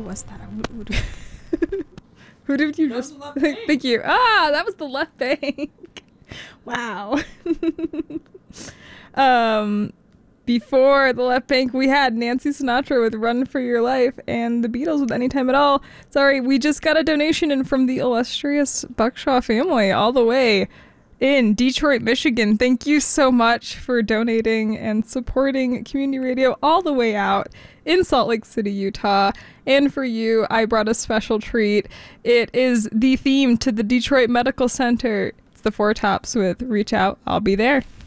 was that? Who did you just... Thank you. Ah, that was the Left Bank. Wow. Before the Left Bank, we had Nancy Sinatra with Run for Your Life and the Beatles with Anytime at All. Sorry, we just got a donation in from the illustrious Buckshaw family all the way in Detroit, Michigan. Thank you so much for donating and supporting community radio all the way out in Salt Lake City, Utah. And for you, I brought a special treat. It is the theme to the Detroit Medical Center. It's the Four Tops with Reach Out, I'll Be There.